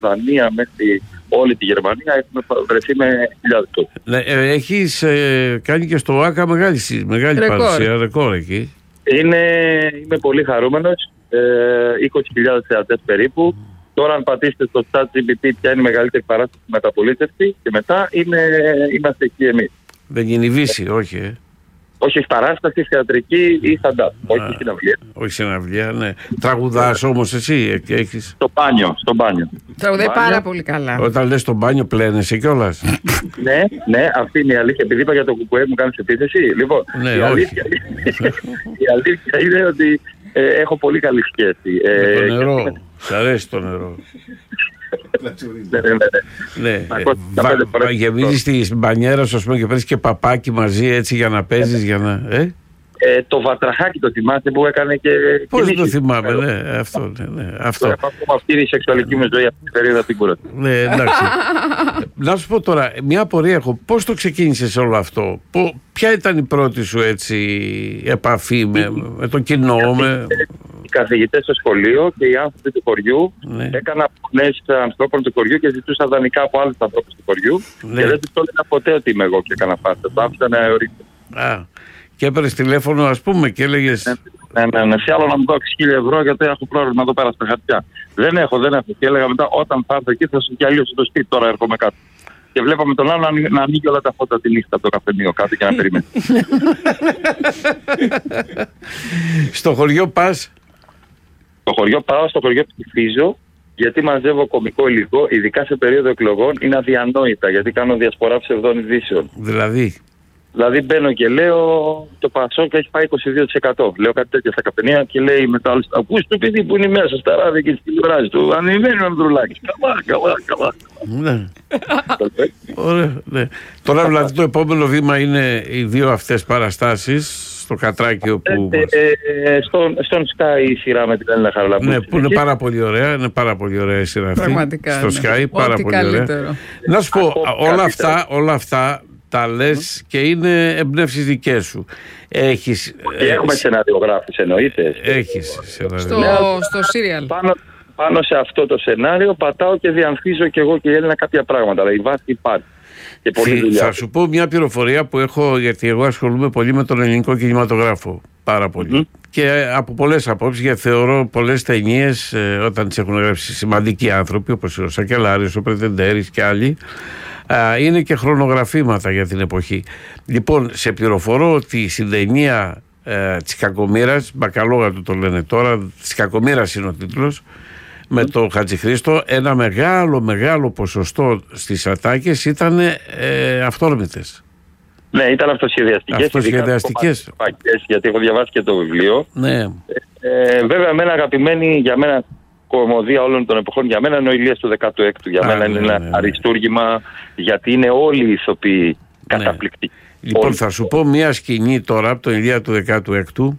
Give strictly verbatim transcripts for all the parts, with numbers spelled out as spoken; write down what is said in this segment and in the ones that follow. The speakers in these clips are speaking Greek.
Δανία μέχρι όλη τη Γερμανία έχουμε βρεθεί με χιλιάδες κόσμοι. Ναι, ε, έχεις ε, κάνει και στο ΆΚΑ μεγάλη, μεγάλη παρουσία, ρεκόρ εκεί. Είναι, είμαι πολύ χαρούμενος, ε, είκοσι χιλιάδες θεατές περίπου. Τώρα αν πατήσετε στο ChatGPT ποια είναι η μεγαλύτερη παράσταση μεταπολίτευση και μετά είναι, είμαστε εκεί εμείς. Δεν γίνει βύση, όχι ε. Όχι, έχει παράσταση, θεατρική ή φαντάσου. Όχι συναυλία. Όχι συναυλία, ναι. Τραγουδάς όμως εσύ, έχεις. Στο μπάνιο, στο μπάνιο. Τραγουδάει πάρα πολύ καλά. Όταν λες στο μπάνιο πλένεσαι κιόλας. Ναι, ναι, αυτή είναι η αλήθεια. Επειδή είπα για το κουκουέ μου κάνεις επίθεση. Λοιπόν, ναι, η, αλήθεια, η αλήθεια είναι ότι ε, έχω πολύ καλή σχέση. Με το νερό. Και... Σ' αρέσει το νερό. ναι, ναι, ναι. ναι. Γεμίζεις τη μπανιέρα σου, ας πούμε, και παίρνεις και παπάκι μαζί έτσι για να παίζεις, για να... Ε? Ε, το βατραχάκι το θυμάστε που έκανε και... Πώς δεν το θυμάμαι, ναι, αυτό, ναι, ναι, αυτό. Αυτή είναι η σεξουαλική μου ζωή αυτή την περίοδο την κούρα. Ναι, εντάξει. Να σου πω τώρα, μια απορία έχω, πώς το ξεκίνησες όλο αυτό, ποια ήταν η πρώτη σου έτσι επαφή με, με το κοινό, με... Οι καθηγητές στο σχολείο και οι άνθρωποι του χωριού, ναι. Έκανα πονές ανθρώπων του χωριού και ζητούσα δανεικά από άλλους ανθρώπους του χωριού, ναι. Και δεν τους το έλεγα ποτέ ότι είμαι εγώ και έκανα φάστα, το άφησα να εωρίσω. Α, και έπαιρες τηλέφωνο, ας πούμε, και έλεγες... Ναι, ναι, ναι, σε άλλο να μου δώσει χίλια ευρώ γιατί έχω πρόβλημα εδώ πέρα στα χαρτιά. Δεν έχω, δεν έχω. Και έλεγα μετά, όταν θα έρθω εκεί θα σου διαλύσω το σπίτι, τώρα έρχομαι κάτω. Και βλέπαμε τον άλλο να, να ανοίγει όλα τα φώτα τη νύχτα από το καφενείο κάτω και να περιμένει. Στο χωριό πας? Στο χωριό πάω, στο χωριό ψηφίζω, γιατί μαζεύω κωμικό υλικό, ειδικά σε περίοδο εκλογών, είναι αδιανόητα, γιατί κάνω διασπορά ψευδών ειδήσεων. Δηλαδή? Δηλαδή μπαίνω και λέω το Πασόκ έχει πάει είκοσι δύο τοις εκατό. Λέω κάτι τέτοιο στα καφενεία και λέει μετά άλλος, ακούς το παιδί που είναι μέσα στα ράδια και στις τηλεοράσεις του, ανεβαίνει ο Ανδρουλάκης. Καλά, καλά, καλά. Ναι. Ωραία, ναι. Τώρα δηλαδή το επόμενο βήμα είναι οι δύο αυτές παραστάσεις στο Κατράκιο που... Ε, ε, ε, στον, στον Sky η σειρά με την Έλληνα Χαραλαμπού. Ναι, που είναι πάρα πολύ ωραία, είναι πάρα πολύ ωραία η σειρά αυτή. Πραγματικά, στο ναι. Sky, πάρα Ό,τι πολύ καλύτερο. ωραία. Να σου πω, όλα αυτά, όλα αυτά τα λες mm. και είναι εμπνεύσεις δικές σου. Έχεις... Και έχουμε σεναριογράφους, εννοείται. Έχεις σεναριογράφους. Στο, στο serial. Πάνω, πάνω σε αυτό το σενάριο πατάω και διαμφίζω και εγώ και η Έλληνα κάποια πράγματα. Αλλά η βάση υπάρχει. Και πολύ δουλειά. Θα σου πω μια πληροφορία που έχω, γιατί εγώ ασχολούμαι πολύ με τον ελληνικό κινηματογράφο. Πάρα πολύ. Mm. Και από πολλές απόψεις, γιατί θεωρώ πολλές ταινίες, ε, όταν τις έχουν γράψει σημαντικοί άνθρωποι, όπως ο Σακελάρης, ο Πρετεντέρης και άλλοι, ε, είναι και χρονογραφήματα για την εποχή. Λοιπόν, σε πληροφορώ ότι στην ταινία ε, της Κακομοίρας, Μπακαλόγα του το λένε τώρα, της Κακομοίρας είναι ο τίτλος, με τον Χατζηχρήστο, ένα μεγάλο μεγάλο ποσοστό στις ατάκες ήταν ε, αυθόρμητες. Ναι, ήταν αυτοσχεδιαστικές. Αυτοσχεδιαστικές. Γιατί έχω διαβάσει και το βιβλίο. Ναι. Ε, ε, βέβαια, εμένα αγαπημένη, για μένα, κομμωδία όλων των εποχών, για μένα είναι ο Ηλίας του δεκάτου έκτου. Για Α, μένα ναι, είναι ένα ναι, ναι. αριστούργημα, γιατί είναι όλοι οι ηθοποιοί ναι. καταπληκτικοί. Λοιπόν, όλοι. Θα σου πω μια σκηνή τώρα από τον Ηλία του δεκάτου έκτου.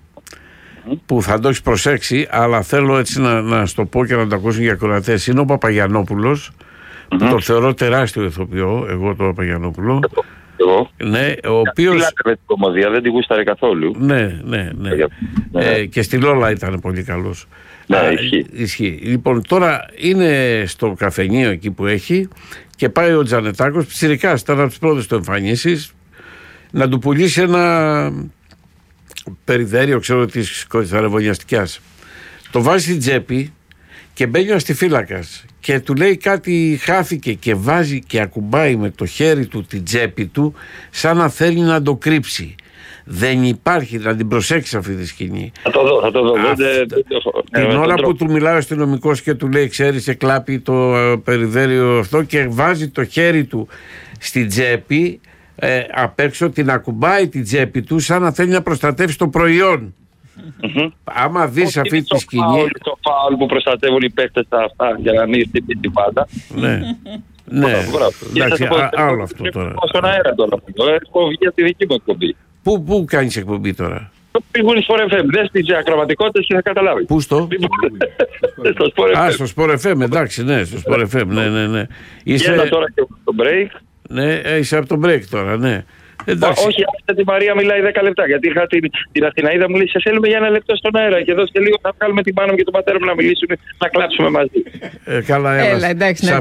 Που θα το έχει προσέξει, αλλά θέλω έτσι να, να στο πω και να το ακούσουν για ακροατές. Είναι ο Παπαγιαννόπουλος, mm-hmm. που τον θεωρώ τεράστιο ηθοποιό, εγώ τον Παπαγιαννόπουλο. Εγώ. Ναι, ο οποίος. Δεν την κομμωδία, δεν την γούσταρε καθόλου. Ναι, ναι, ναι. ναι. Ε, και στη Λόλα ήταν πολύ καλός. Ναι, Α, ισχύει. ισχύει. Λοιπόν, τώρα είναι στο καφενείο εκεί που έχει και πάει ο Τζανετάκος, ψηρικάς, ήταν από τις πρώτες του εμφανίσεις, να του πουλήσει ένα περιδέριο, ξέρω, της αρεβωνιαστικιάς. Το βάζει στην τσέπη και μπαίνει ο αστιφύλακας και του λέει κάτι χάθηκε και βάζει και ακουμπάει με το χέρι του την τσέπη του σαν να θέλει να το κρύψει. Δεν υπάρχει, να την προσέξει αυτή τη σκηνή. Θα το δω, θα το δω. Αυτή, δεν, δεν, την ε, ώρα που του μιλάει ο αστυνομικός και του λέει, ξέρεις, σε κλάπει το περιδέριο αυτό και βάζει το χέρι του στην τσέπη, ε, απ' έξω την ακουμπάει την τσέπη του σαν να θέλει να προστατεύσει το προϊόν. Mm-hmm. Άμα δεις αυτή τη σκηνή. Είναι το φάουλ που προστατεύουν οι παίκτες αυτά για να μην χτυπήσει την πάντα. Ναι. Ναι, εντάξει, άλλο αυτό τώρα. Στον αέρα τώρα. Έχω βγει από τη δική μου εκπομπή. Πού, πού κάνεις εκπομπή τώρα? Το πήγουν στο Sport εφ εμ. Δες τις ακροματικότητες και θα καταλάβεις. Πού στο? Στο Sport εφ εμ. Α, στο Sport εφ εμ, εντάξει, ναι, στο Sport εφ εμ, ναι, ναι, ναι. Είσαι τώρα και από το break. Ναι, είσαι από το break τώρα, ναι. Εντάξει. Όχι, αυτή τη Μαρία μιλάει δέκα λεπτά. Γιατί είχα την, την Αθηναίδα μου λέει: σε θέλουμε για ένα λεπτό στον αέρα. Και εδώ και λίγο θα βγάλουμε την μάνα μου και τον πατέρα μου να μιλήσουν, να κλάψουμε μαζί. Ε, καλά, έλα. Έλα, εντάξει, Σε